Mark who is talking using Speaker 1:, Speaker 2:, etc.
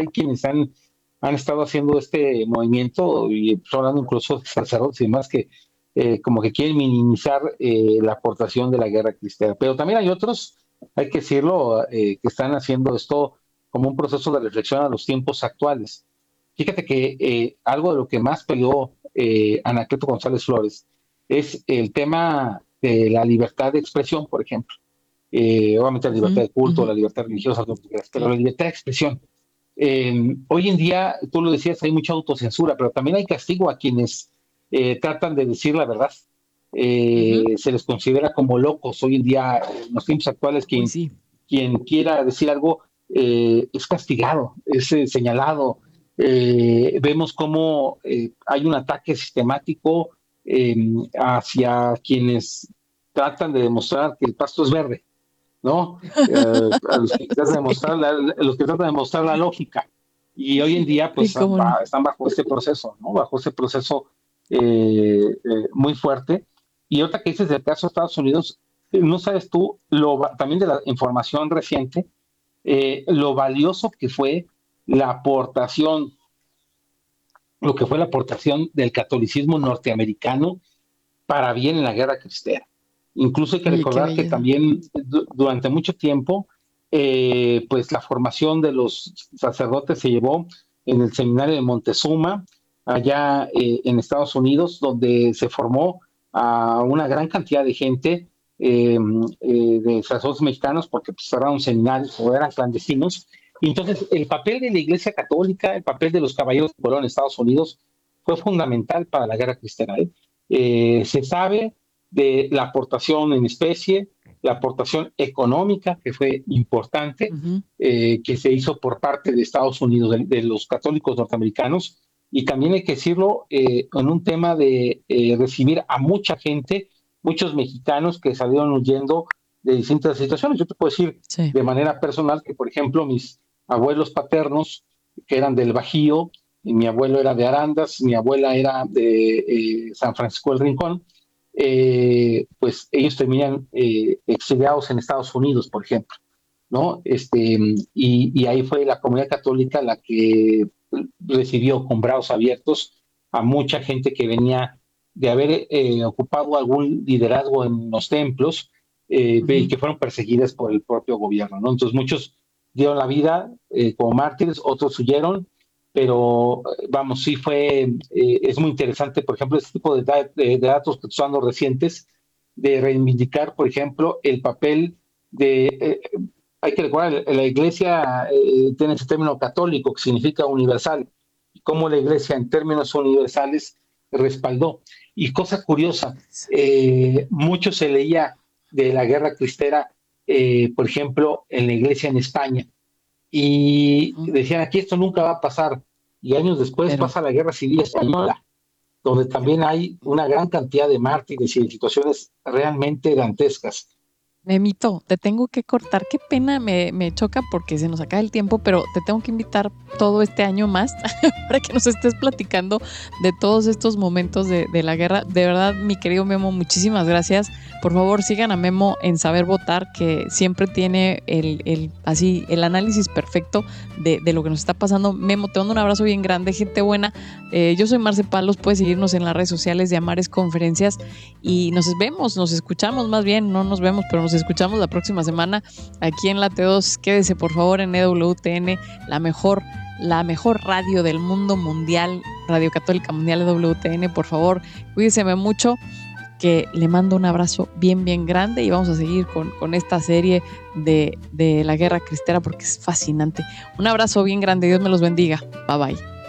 Speaker 1: hay quienes han estado haciendo este movimiento y estoy hablando incluso de sacerdotes y demás que como que quieren minimizar la aportación de la guerra cristera. Pero también hay otros, hay que decirlo, que están haciendo esto como un proceso de reflexión a los tiempos actuales. Fíjate que algo de lo que más peleó Anacleto González Flores es el tema de la libertad de expresión, por ejemplo. Obviamente la libertad
Speaker 2: Ujú,
Speaker 1: de culto,
Speaker 2: ujú.
Speaker 1: la libertad religiosa, pero la
Speaker 2: Claro.
Speaker 1: libertad de expresión. Hoy en día, tú lo decías, hay mucha autocensura, pero también hay castigo a quienes tratan de decir la verdad.
Speaker 2: Ujú.
Speaker 1: Se les considera como locos hoy en día, en los tiempos actuales,
Speaker 2: Uy, sí.
Speaker 1: quien quiera decir algo es castigado, es señalado. Vemos cómo hay un ataque sistemático eh, hacia quienes tratan de demostrar que el pasto es verde, ¿no? A los que tratan de
Speaker 2: Sí,
Speaker 1: demostrar los que tratan de demostrar la lógica. Y hoy en día,
Speaker 2: sí,
Speaker 1: pues,
Speaker 2: cómo no.
Speaker 1: están bajo este proceso, ¿no? Bajo ese proceso muy fuerte. Y otra que dices del caso de Estados Unidos, no sabes tú, también de la información reciente, lo valioso que fue la aportación, lo que fue la aportación del catolicismo norteamericano para bien en la guerra cristera. Incluso hay que
Speaker 2: Oye, qué
Speaker 1: recordar que
Speaker 2: belleza.
Speaker 1: también durante mucho tiempo, pues la formación de los sacerdotes se llevó en el seminario de Montezuma, allá en Estados Unidos, donde se formó a una gran cantidad de gente de sacerdotes mexicanos, porque pues, cerraron seminarios o eran clandestinos. Y entonces el papel de la Iglesia Católica, el papel de los caballeros de Colón en Estados Unidos fue fundamental para la guerra cristiana. Se sabe de la aportación en especie, la aportación económica, que fue importante,
Speaker 2: Ujú.
Speaker 1: que se hizo por parte de Estados Unidos, de los católicos norteamericanos, y también hay que decirlo en un tema de recibir a mucha gente, muchos mexicanos que salieron huyendo de distintas situaciones. Yo te puedo decir
Speaker 2: Sí.
Speaker 1: de manera personal que, por ejemplo, mis abuelos paternos, que eran del Bajío, y mi abuelo era de Arandas, mi abuela era de San Francisco del Rincón, pues ellos terminan exiliados en Estados Unidos, por ejemplo, ¿no? Y ahí fue la comunidad católica la que recibió con brazos abiertos a mucha gente que venía de haber ocupado algún liderazgo en los templos y
Speaker 2: Ujú.
Speaker 1: que fueron perseguidas por el propio gobierno, ¿no? Entonces muchos dieron la vida como mártires, otros huyeron, pero vamos, sí es muy interesante, por ejemplo, este tipo de datos que están dando recientes, de reivindicar, por ejemplo, el papel de, hay que recordar, la iglesia tiene ese término católico que significa universal, y cómo la iglesia en términos universales respaldó. Y cosa curiosa, mucho se leía de la guerra cristera, por ejemplo, en la iglesia en España, y
Speaker 2: Ujú.
Speaker 1: decían aquí esto nunca va a pasar, y años después
Speaker 2: Pero
Speaker 1: pasa la guerra civil española, donde también hay una gran cantidad de mártires y de situaciones realmente dantescas.
Speaker 2: Memito, te tengo que cortar. Qué pena, me choca porque se nos acaba el tiempo, pero te tengo que invitar todo este año más para que nos estés platicando de todos estos momentos de la guerra. De verdad, mi querido Memo, muchísimas gracias. Por favor, sigan a Memo en Saber Votar, que siempre tiene así, el análisis perfecto de lo que nos está pasando. Memo, te mando un abrazo bien grande, gente buena. Yo soy Marce Palos, puedes seguirnos en las redes sociales de Amares Conferencias y nos escuchamos más bien, no nos vemos, pero nos escuchamos la próxima semana aquí en la T2. Quédese por favor en EWTN, la mejor radio del mundo mundial, Radio Católica Mundial EWTN. Por favor, cuídeseme mucho, que le mando un abrazo bien, bien grande y vamos a seguir con esta serie de la guerra cristera porque es fascinante. Un abrazo bien grande, Dios me los bendiga. Bye bye.